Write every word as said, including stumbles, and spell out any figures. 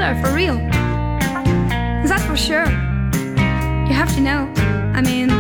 killer for real. That's for sure. You have to know. I mean,